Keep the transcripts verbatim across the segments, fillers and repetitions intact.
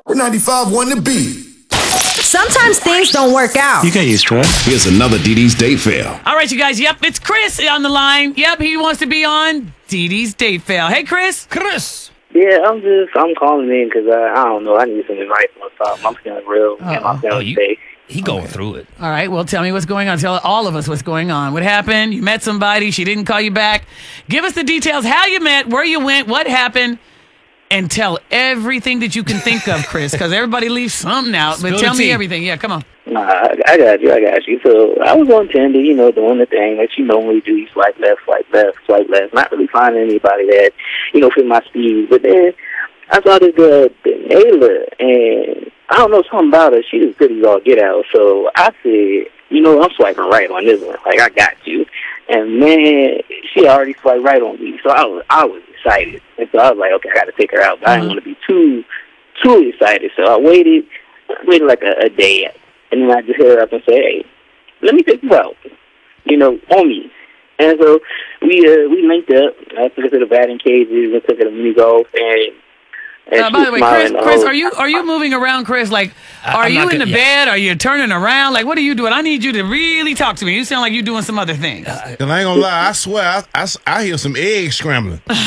ninety-five one The Beat. Sometimes things don't work out. You get used to it. Here's another Dee Dee's Date Fail. All right, you guys. Yep, it's Chris on the line. Yep, he wants to be on Dee Dee's Date Fail. Hey, Chris. Chris. Yeah, I'm just, I'm calling in because uh, I don't know, I need some advice on something. I'm feeling real, and my Oh, feeling you, today. he going through it. All right, well, tell me what's going on. Tell all of us what's going on. What happened? You met somebody. She didn't call you back. Give us the details. How you met, where you went, what happened, and tell everything that you can think of, Chris, because everybody leaves something out. Spill But the tell me tea. everything. Yeah, come on. Nah, I, I got you, I got you. So I was on Tinder, you know, doing the thing that you normally do. You swipe left, swipe left, swipe left. Not really finding anybody that, you know, fit my speed. But then I saw this girl, Nayla, and I don't know, something about her. She was good as all get out. So I said, you know, I'm swiping right on this one. Like, I got you. And, man, she already swiped right on me. So I was I was excited. And so I was like, okay, I got to take her out. But I didn't want to be too, too excited. So I waited, waited like a, a day. And then I just hit her up and say, hey, let me take you out, you know, on me. And so we uh, we linked up. I took her to the batting cages and took her to mini golf. And, and Uh, she by was the way, smiling Chris, the Chris, whole are you are you moving around, Chris? Like, are I'm you not in the gonna- bed? Are you turning around? Like, what are you doing? I need you to really talk to me. You sound like you're doing some other things. And I ain't gonna lie, I swear, I, I, I hear some eggs scrambling. All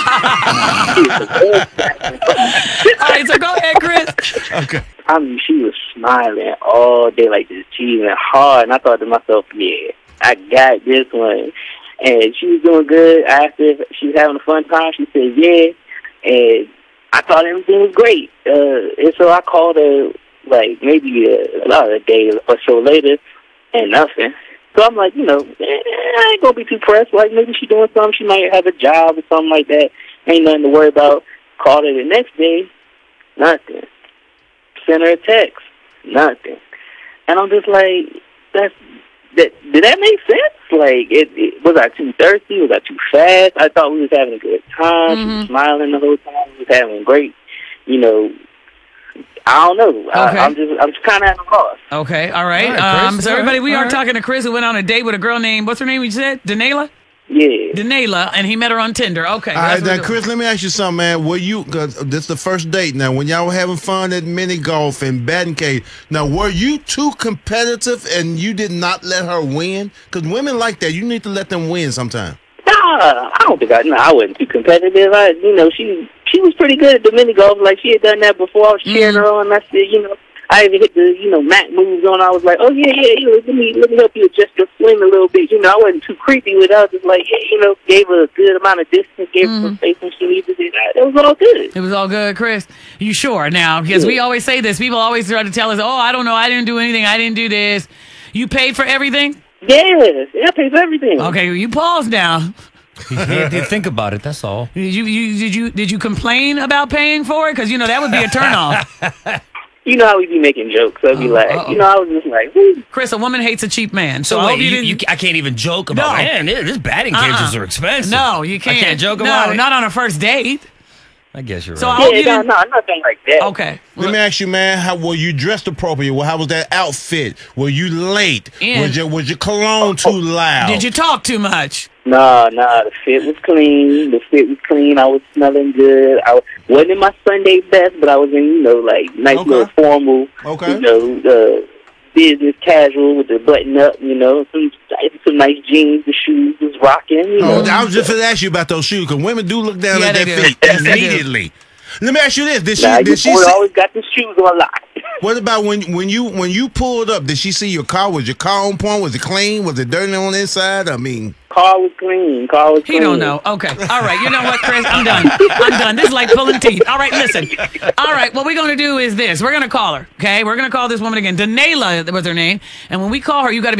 right, so go ahead, Chris. Okay. I mean, she was smiling all day, like just cheesing hard. And I thought to myself, yeah, I got this one. And she was doing good. I asked her if she was having a fun time. She said, yeah. And I thought everything was great. Uh, and so I called her, like, maybe a, a day or so later, and nothing. So I'm like, you know, eh, I ain't going to be too pressed. Like, maybe she doing something. She might have a job or something like that. Ain't nothing to worry about. Called her the next day, nothing. Sent her a text, nothing. And I'm just like, that's that. Did that make sense? Like, it, it was I too thirsty? Was I too fast? I thought we was having a good time. She was smiling the whole time. We was having great, you know. I don't know. Okay. I, I'm just, I'm just kind of at a loss. Okay, all right. All right, um, Chris. so All everybody, right, we all are right. talking to Chris, who went on a date with a girl named, what's her name? You said Danayla. Yeah. Danayla, and he met her on Tinder. Okay. All right, that's what now, we're Chris, let me ask you something, man. Were you, cause this is the first date now, when y'all were having fun at mini golf and batting cage, now, were you too competitive and you did not let her win? Because women like that. You need to let them win sometime. Nah, I don't think I. No, I wasn't too competitive. I, you know, she she was pretty good at the mini golf. Like, she had done that before. I was cheering her on. I said, you know, I even hit the, you know, mat moves on. I was like, oh yeah, yeah, you know, let me let me help you adjust your swing a little bit. You know, I wasn't too creepy with her. I was just like, yeah, you know, gave her a good amount of distance, gave her some space when she needed it. It was all good. It was all good, Chris. You sure now? Because we always say this. People always try to tell us, oh, I don't know. I didn't do anything. I didn't do this. You paid for everything? Yes, yeah, I pay for everything. Okay, you pause now. He had to think about it. That's all. Did you, you did you did you complain about paying for it? Because you know that would be a turnoff. You know how we be making jokes. So I'd be like, uh-oh. you know, I was just like, hmm. Chris, a woman hates a cheap man. So, So I wait, hope you, you, didn't. you, I can't even joke about. No. Man, this batting Uh-uh. cages are expensive. No, you can't. I can't joke no, about it. not on a first date. I guess you're So right. I hope Yeah, you no, didn't. no, nothing like that. Okay. Let me ask you, man, how were you dressed appropriate? Well, how was that outfit? Were you late? And- was your was your cologne too loud? Did you talk too much? Nah, nah, the fit was clean. The fit was clean. I was smelling good. I wasn't in my Sunday best, but I was in, you know, like, nice Okay. little formal, Okay. you know, uh, business casual with the button up, you know, some, some nice jeans, the shoes was rocking, you Oh, know. I was just going to ask you about those shoes, because women do look down Yeah, at they their do. feet Yes, they do. immediately. Let me ask you this: Did she? Nah, your did she? boy See, always got the shoes on lock. what about when when you when you pulled up? Did she see your car? Was your car on point? Was it clean? Was it dirty on the inside? I mean, Car was clean. Car was He clean. don't know. Okay. All right. You know what, Chris? I'm done. I'm done. This is like pulling teeth. All right, listen. All right, what we're going to do is this. We're going to call her, okay? We're going to call this woman again. Danayla was her name. And when we call her, you got to